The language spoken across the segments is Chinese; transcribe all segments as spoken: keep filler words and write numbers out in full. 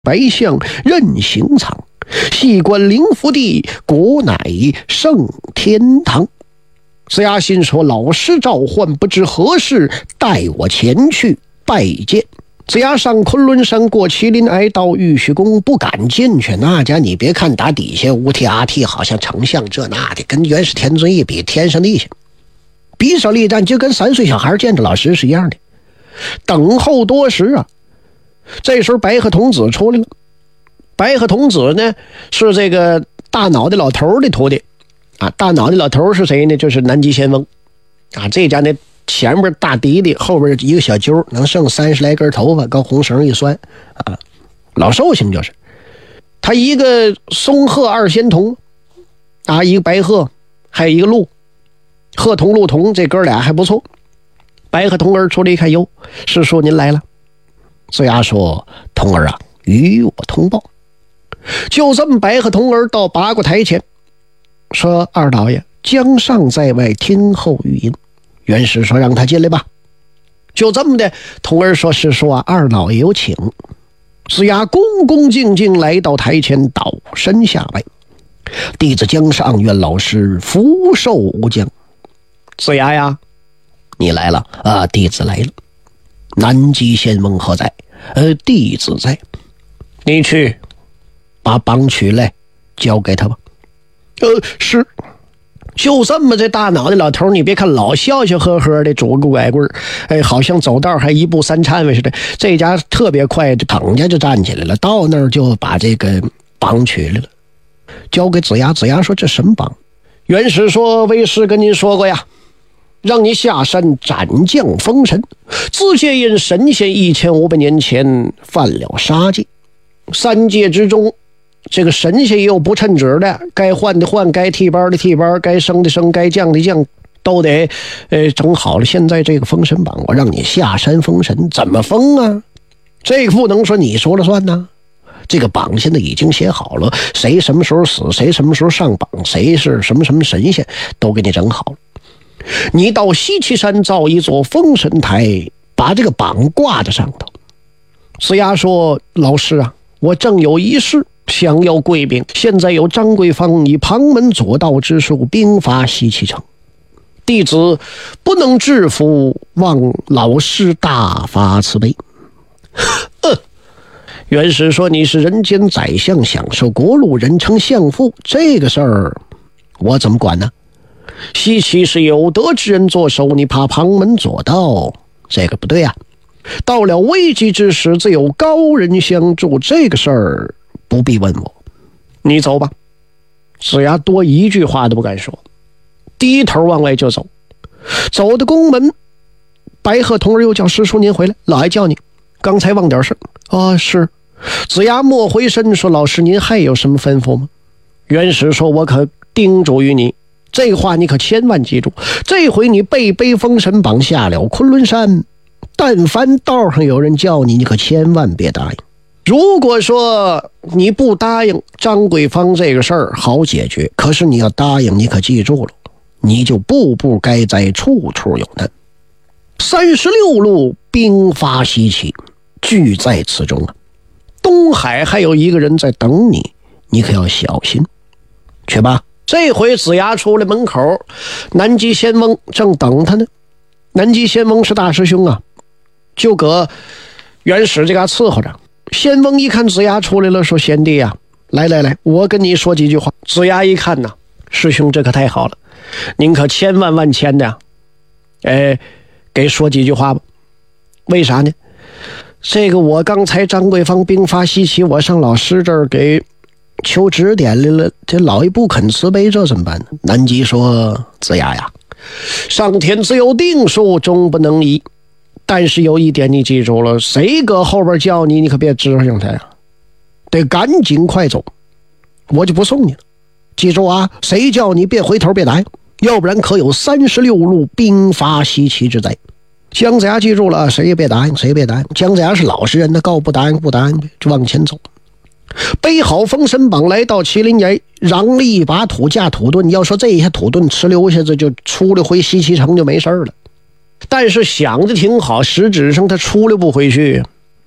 白象任行藏，细观灵福地，果乃圣天堂。子牙心说：老师召唤，不知何事，带我前去拜见。子牙上昆仑山，过麒麟崖，到玉虚宫，不敢进去。那家你别看打底下乌提阿提好像丞相这那的，跟元始天尊一比，天上地下，匕首力战，就跟三岁小孩见着老师是一样的。等候多时啊，这时候白鹤童子出来了。白鹤童子呢是这个大脑袋老头的徒弟啊。大脑袋老头是谁呢？就是南极仙翁啊。这家呢前面大弟弟，后边一个小揪，能剩三十来根头发，高红绳一拴啊，老寿星就是他。一个松鹤二仙童啊，一个白鹤，还有一个鹿，鹤童鹿童，这哥俩还不错。白鹤童儿出来一看，哟，师叔您来了。子牙说：童儿啊，与我同报。就这么，白鹤童儿到八卦台前说：二老爷将上在外听候语音。元始说：让他进来吧。就这么的，童儿说：师叔啊，二老爷有请。子牙恭恭敬敬来到台前，倒身下拜。弟子将上，愿老师福寿无疆。子牙呀，你来了啊！弟子来了。南极仙翁何在？呃，弟子在。你去把榜取来，交给他吧。呃，是。就这么，这大脑袋老头，你别看老笑笑呵呵的，拄个拐棍，哎，好像走道还一步三颤似的。这家特别快，等家就站起来了，到那儿就把这个榜取来了，交给子牙。子牙说：这什么榜？元始说：为师跟您说过呀，让你下山斩将封神，自借因神仙一千五百年前犯了杀戒，三界之中，这个神仙也有不称职的，该换的换，该替班的替班，该升的升，该降的降，都得呃整好了。现在这个封神榜，我让你下山封神，怎么封啊？这个不能说你说了算呐。这个榜现在已经写好了，谁什么时候死，谁什么时候上榜，谁是什么什么神仙，都给你整好了。你到西岐山造一座封神台，把这个榜挂在上头。子牙说：老师啊，我正有一事想要贵宾，现在有张贵芳以旁门左道之术兵伐西岐城，弟子不能制服，望老师大发慈悲。呃元始说：你是人间宰相，享受国禄，人称相父，这个事儿我怎么管呢？西岐是有德之人坐守，你怕旁门左道，这个不对啊。到了危急之时，自有高人相助，这个事儿不必问我，你走吧。子牙多一句话都不敢说，低头往外就走。走到宫门，白鹤童儿又叫：师叔您回来，老爷叫你，刚才忘点事啊。是。子牙莫回身说：老师您还有什么吩咐吗？元始说：我可叮嘱于你，这话你可千万记住，这回你被背封神榜下了昆仑山，但凡道上有人叫你，你可千万别答应。如果说你不答应，张贵芳这个事儿好解决，可是你要答应，你可记住了，你就步步该栽，处处有难。三十六路兵发西岐，俱在此中啊。东海还有一个人在等你，你可要小心。去吧。这回子牙出来门口，南极仙翁正等他呢。南极仙翁是大师兄啊，就搁元始这嘎伺候着。仙翁一看子牙出来了，说：贤弟啊，来来来，我跟你说几句话。子牙一看呐，师兄这可太好了，您可千万万千的呀，哎，给说几句话吧。为啥呢？这个我刚才张贵芳兵发西岐，我上老师这儿给求指点来了，这老爷不肯慈悲，这怎么办呢？南极说：子牙呀，上天自有定数，终不能移。但是有一点你记住了，谁搁后边叫你，你可别支上他呀，得赶紧快走，我就不送你了。记住啊，谁叫你别回头别答应，要不然可有三十六路兵伐西岐之灾。姜子牙记住了，谁也别答应，谁也别答应。姜子牙是老实人，他告不答应不答应就往前走。背好封神榜，来到麒麟崖，嚷了一把土架土遁。要说这一下土遁吃溜下子，就出了回西岐城就没事了。但是想的挺好，实质上他出溜不回去，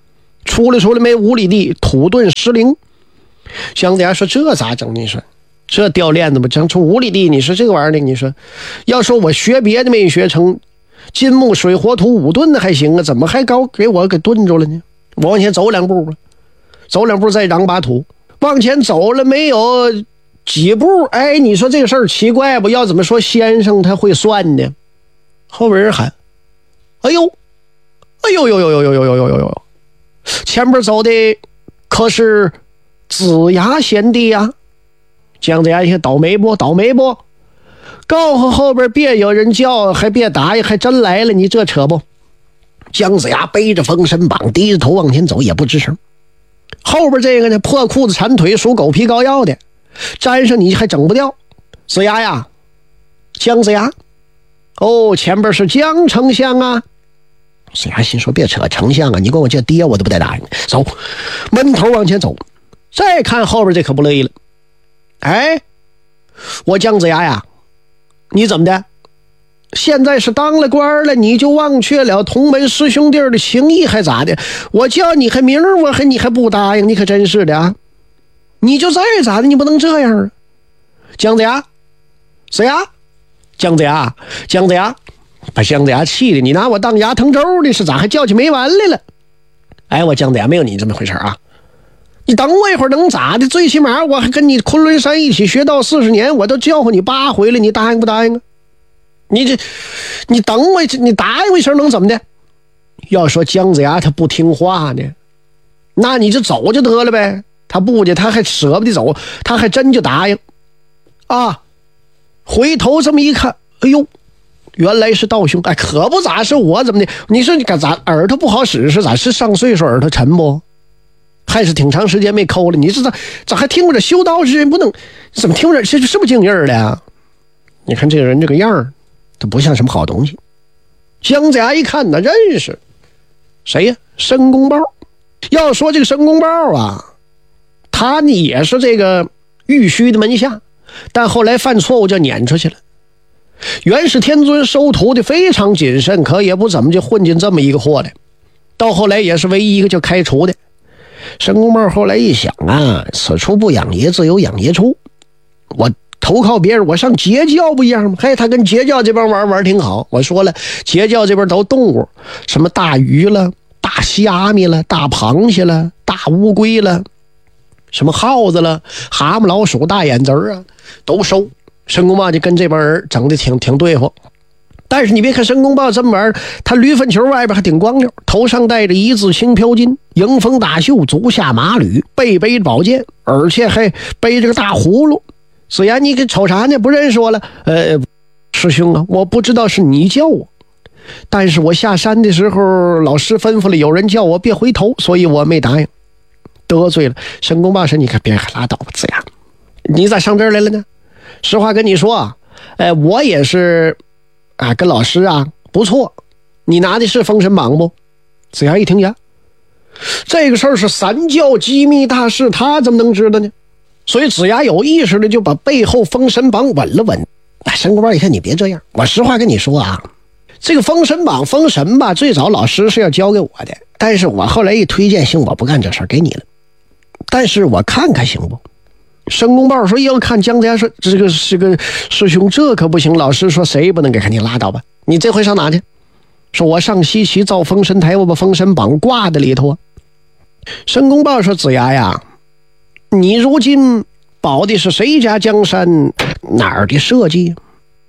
出来出来没五里地，土遁失灵。姜子牙说这咋整？你说这掉链子吧，整出五里地，你说这个玩意儿呢？你说要说我学别的没学成，金木水火土五遁的还行啊，怎么还高给我给顿住了呢？我往前走两步吧，走两步再让把土，往前走了没有几步，哎，你说这个事儿奇怪不？要怎么说先生他会算呢？后边人喊：“哎呦，哎呦呦呦呦呦呦呦呦呦呦！前边走的可是子牙贤弟呀！”姜子牙一看倒霉不？倒霉不？告诉后边别有人叫，还别打，还真来了，你这扯不？姜子牙背着封神榜，低着头往前走，也不吱声。后边这个呢，破裤子缠腿，属狗皮膏药的，粘上你还整不掉。子牙呀，姜子牙，哦，前边是姜丞相啊。子牙心说别扯丞相啊，你管我叫爹我都不带答应。走，闷头往前走。再看后边这可不乐意了。哎，我姜子牙呀，你怎么的？现在是当了官了，你就忘却了同门师兄弟的情谊还咋的？我叫你还明儿我还你还不答应，你可真是的啊！你就再咋的，你不能这样啊！姜子牙，子牙，姜子牙，姜子牙，把姜子牙气的，你拿我当牙疼粥的是咋还叫起没完来了？哎，我姜子牙没有你这么回事啊！你等我一会儿能咋的？最起码我还跟你昆仑山一起学道四十年，我都叫唤你八回了，你答应不答应啊？你这，你等我，你答应我一声能怎么的？要说姜子牙他不听话呢，那你就走就得了呗。他不的，他还舍不得走，他还真就答应啊。回头这么一看，哎呦，原来是道兄，哎，可不咋是我怎么的？你说你干咋耳朵不好使是咋？是上岁数耳朵沉不？还是挺长时间没抠了？你这咋咋还听着修道之人不能？怎么听着这是不是静音儿的呀？你看这个人这个样儿，他不像什么好东西。姜子牙一看呢，认识谁呀？申公豹。要说这个申公豹啊，他呢也是这个玉虚的门下，但后来犯错误就撵出去了。元始天尊收徒的非常谨慎，可也不怎么就混进这么一个货来。到后来也是唯一一个就开除的。申公豹后来一想啊，此处不养爷，自有养爷处。我投靠别人，我上截教不一样吗？嘿，他跟截教这帮玩玩挺好。我说了，截教这边都动物，什么大鱼了、大虾米了、大螃蟹了、大乌龟了，什么耗子了、蛤蟆、老鼠、大眼子儿啊，都收。申公豹就跟这帮人整的挺挺对付。但是你别看申公豹这么玩，他驴粪球外边还挺光溜，头上戴着一字青飘巾，迎风大袖，足下马履，背背着宝剑，而且还背着个大葫芦。子牙，你给瞅啥呢？不认识我了？呃，师兄啊，我不知道是你叫我，但是我下山的时候，老师吩咐了，有人叫我别回头，所以我没答应，得罪了。申公豹说：“你可别拉倒吧，子牙，你咋上这儿来了呢？实话跟你说啊，哎，我也是。”啊，跟老师啊不错，你拿的是封神榜不？子牙一听呀，这个事儿是三教机密大事，他怎么能知道呢？所以子牙有意识的就把背后封神榜稳了稳。哎，申公豹一看，你别这样，我实话跟你说啊，这个封神榜封神吧，最早老师是要交给我的，但是我后来一推荐，行，我不干这事儿，给你了。但是我看看行不？申公豹说要看姜子牙说这个这个师兄这可不行，老师说谁不能给看，你拉倒吧。你这回上哪去？说我上西岐造封神台，我把封神榜挂在里头啊。申公豹说子牙呀，你如今保的是谁家江山，哪儿的设计？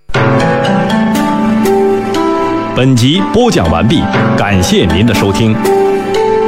本集播讲完毕，感谢您的收听。